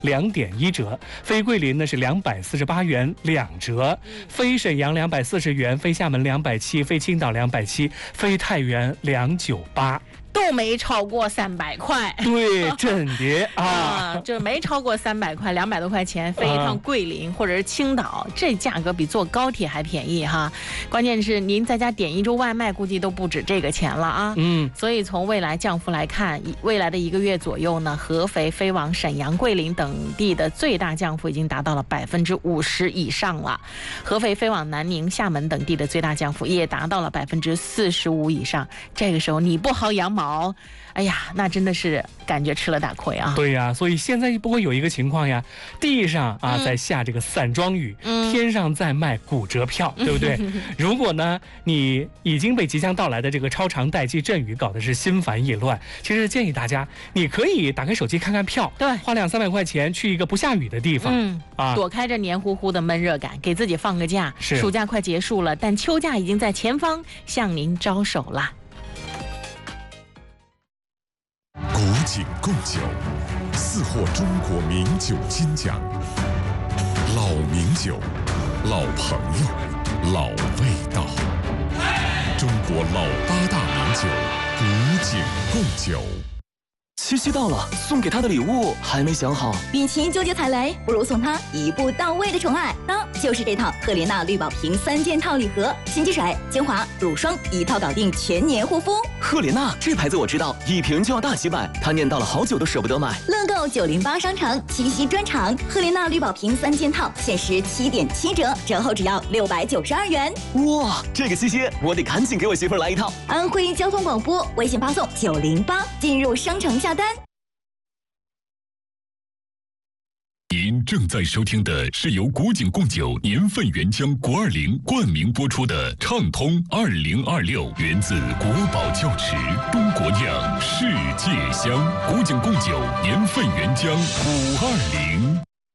2.1折，飞桂林呢是248元2折，飞沈阳240元，飞厦门270，飞青岛270，飞太原298。 都没超过300块， 对，真的啊， 就是没超过300块，200多块钱飞一趟桂林或者是青岛，这价格比坐高铁还便宜哈。关键是您在家点一周外卖，估计都不止这个钱了啊。所以从未来降幅来看，未来的1个月左右呢，合肥飞往沈阳、桂林等地的最大降幅已经达到了50%以上了。合肥飞往南宁、厦门等地的最大降幅也达到了45%以上。这个时候你不薅羊毛，哎呀，那真的是感觉吃了大亏啊！ 对呀，所以现在不会有一个情况呀，地上在下这个散装雨，天上在卖骨折票，对不对？如果呢，你已经被即将到来的这个超长待机阵雨搞得是心烦意乱，其实建议大家，你可以打开手机看看票， 对， 花200-300块钱去一个不下雨的地方， 躲开这黏糊糊的闷热感，给自己放个假。暑假快结束了，但秋假已经在前方向您招手了。 古井贡酒，4获中国名酒金奖。老名酒，老朋友，老味道。中国老8大名酒，古井贡酒。 七夕到了，送给他的礼物还没想好。 与其纠结踩雷，不如送他一步到位的宠爱。那就是这套赫莲娜绿宝瓶3件套礼盒，洗肌水、精华、乳霜一套搞定，全年护肤。 赫莲娜这牌子我知道，1瓶就要大几百，他念叨了好久都舍不得买。 乐购908商城七夕专场，赫莲娜绿宝瓶3件套限时7.7折，折后只要692元。 哇，这个七夕我得赶紧给我媳妇来一套。 安徽交通广播微信发送908，进入商城下单。 您正在收听的是由古井贡酒年份原浆520冠名播出的畅通2026，源自国宝窖池，中国酿，世界香。古井贡酒年份原浆520。